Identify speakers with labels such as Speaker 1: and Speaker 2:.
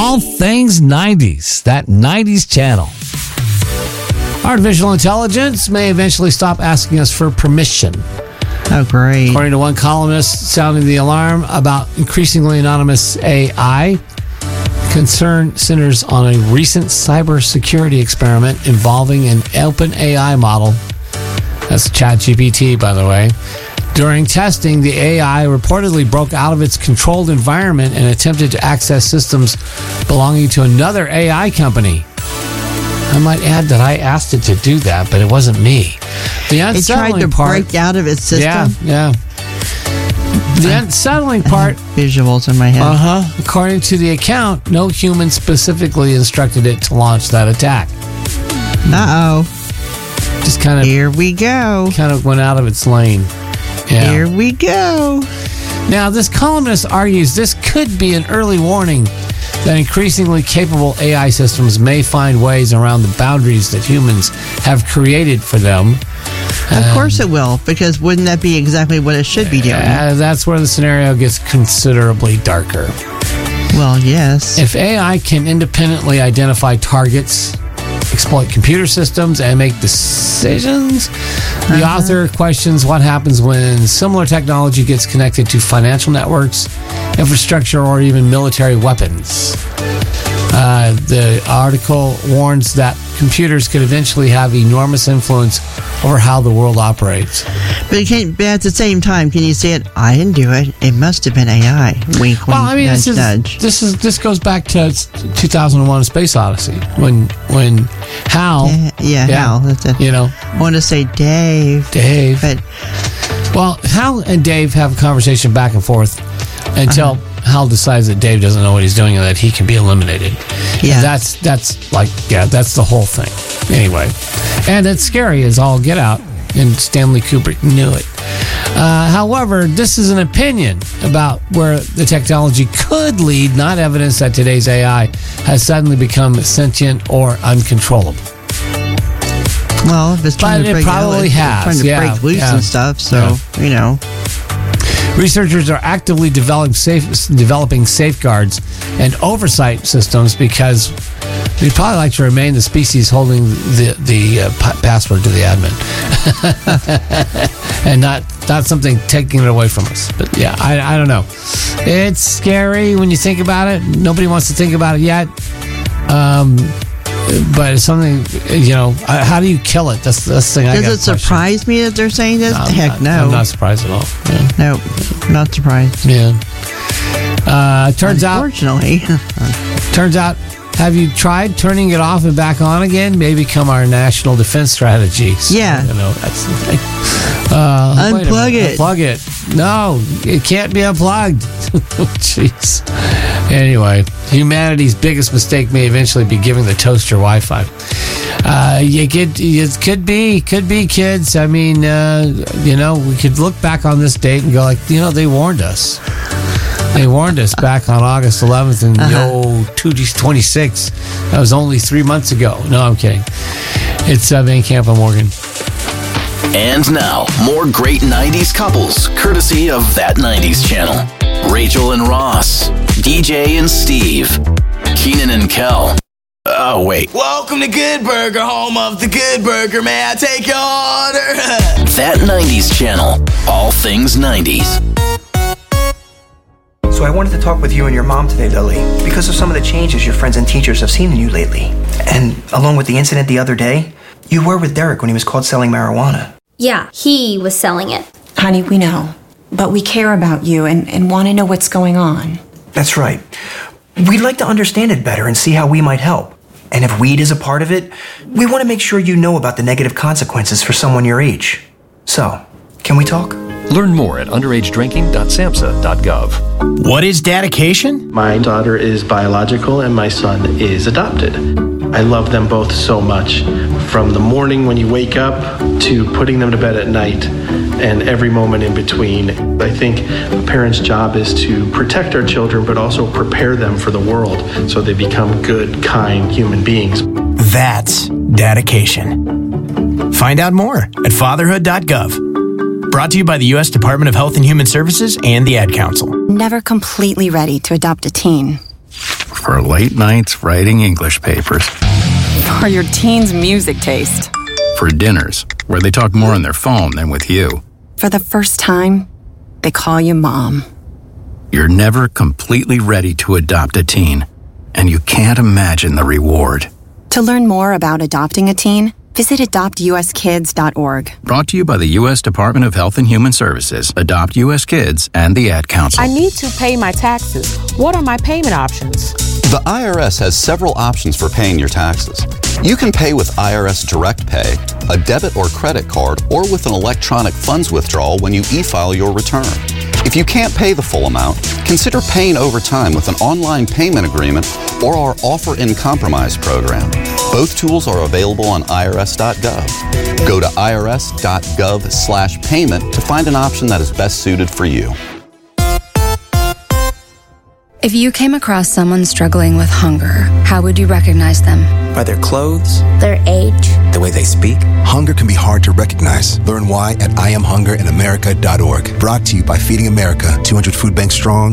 Speaker 1: All things 90s, that 90s channel. Artificial intelligence may eventually stop asking us for permission.
Speaker 2: Oh, great.
Speaker 1: According to one columnist sounding the alarm about increasingly anonymous AI, concern centers on a recent cybersecurity experiment involving an open AI model. That's ChatGPT, by the way. During testing, the AI reportedly broke out of its controlled environment and attempted to access systems belonging to another AI company. I might add that I asked it to do that, but it wasn't me. The unsettling
Speaker 2: It tried to
Speaker 1: part,
Speaker 2: break out of its system?
Speaker 1: Yeah. The unsettling part,
Speaker 2: visuals in my head.
Speaker 1: According to the account, no human specifically instructed it to launch that attack.
Speaker 2: Uh-oh.
Speaker 1: Just kind of...
Speaker 2: Here we go.
Speaker 1: Kind of went out of its lane. Yeah.
Speaker 2: Here we go.
Speaker 1: Now, this columnist argues this could be an early warning that increasingly capable AI systems may find ways around the boundaries that humans have created for them.
Speaker 2: Of course it will, because wouldn't that be exactly what it should be doing?
Speaker 1: That's where the scenario gets considerably darker.
Speaker 2: Well, yes.
Speaker 1: If AI can independently identify targets, exploit computer systems, and make decisions, the author questions what happens when similar technology gets connected to financial networks, infrastructure, or even military weapons. The article warns that computers could eventually have enormous influence over how the world operates.
Speaker 2: But at the same time, can you say it? I didn't do it. It must have been AI. Wink, wink, nudge, nudge.
Speaker 1: This goes back to 2001: A Space Odyssey when Hal,
Speaker 2: Hal. That's it.
Speaker 1: You know,
Speaker 2: I want to say Dave, but
Speaker 1: Hal and Dave have a conversation back and forth until Hal decides that Dave doesn't know what he's doing and that he can be eliminated.
Speaker 2: Yeah,
Speaker 1: that's the whole thing. Anyway, and it's scary as all get out, and Stanley Kubrick knew it. However, this is an opinion about where the technology could lead, not evidence that today's AI has suddenly become sentient or uncontrollable.
Speaker 2: Well, if it's trying to break break loose and stuff, so you know.
Speaker 1: Researchers are actively developing safeguards and oversight systems because we'd probably like to remain the species holding the password to the admin, and not something taking it away from us. But yeah, I don't know. It's scary when you think about it. Nobody wants to think about it yet. But it's something, you know, how do you kill it? That's the thing.
Speaker 2: Does it surprise me that they're saying this? Heck no.
Speaker 1: I'm not surprised at all. Yeah.
Speaker 2: No, not surprised.
Speaker 1: Yeah. Turns out, have you tried turning it off and back on again? May become our national defense strategy. So,
Speaker 2: yeah.
Speaker 1: You know, that's the thing.
Speaker 2: Unplug it.
Speaker 1: Unplug it. No, it can't be unplugged. Jeez. Anyway, humanity's biggest mistake may eventually be giving the toaster Wi-Fi. It could be, kids. I mean, you know, we could look back on this date and go like, you know, they warned us. They warned us back on August 11th and 26. That was only 3 months ago. No, I'm kidding. It's Van Camp and Morgan.
Speaker 3: And now, more great 90s couples, courtesy of That 90s Channel. Rachel and Ross, DJ and Steve, Keenan and Kel. Oh, wait.
Speaker 4: Welcome to Good Burger, home of the Good Burger. May I take your order?
Speaker 3: That 90s Channel, all things 90s.
Speaker 5: So I wanted to talk with you and your mom today, Lily, because of some of the changes your friends and teachers have seen in you lately. And along with the incident the other day, you were with Derek when he was caught selling marijuana.
Speaker 6: Yeah, he was selling it.
Speaker 7: Honey, we know. But we care about you and want to know what's going on.
Speaker 5: That's right. We'd like to understand it better and see how we might help. And if weed is a part of it, we want to make sure you know about the negative consequences for someone your age. So, can we talk?
Speaker 8: Learn more at underagedrinking.samhsa.gov.
Speaker 9: What is dedication?
Speaker 10: My daughter is biological and my son is adopted. I love them both so much. From the morning when you wake up to putting them to bed at night and every moment in between. I think a parent's job is to protect our children, but also prepare them for the world so they become good, kind human beings.
Speaker 9: That's dedication. Find out more at fatherhood.gov. Brought to you by the U.S. Department of Health and Human Services and the Ad Council.
Speaker 11: Never completely ready to adopt a teen.
Speaker 8: for late nights writing English papers.
Speaker 11: For your teen's music taste.
Speaker 8: For dinners, where they talk more on their phone than with you.
Speaker 11: For the first time, they call you Mom.
Speaker 8: You're never completely ready to adopt a teen, and you can't imagine the reward.
Speaker 11: To learn more about adopting a teen, visit adoptuskids.org.
Speaker 8: Brought to you by the U.S. Department of Health and Human Services, Adopt U.S. Kids, and the Ad Council.
Speaker 12: I need to pay my taxes. What are my payment options?
Speaker 13: The IRS has several options for paying your taxes. You can pay with IRS Direct Pay, a debit or credit card, or with an electronic funds withdrawal when you e-file your return. If you can't pay the full amount, consider paying over time with an online payment agreement or our Offer in Compromise program. Both tools are available on irs.gov. Go to irs.gov/payment to find an option that is best suited for you.
Speaker 14: If you came across someone struggling with hunger, how would you recognize them?
Speaker 15: By their clothes,
Speaker 6: their age,
Speaker 15: the way they speak.
Speaker 16: Hunger can be hard to recognize. Learn why at IamHungerInAmerica.org. Brought to you by Feeding America, 200 food banks strong.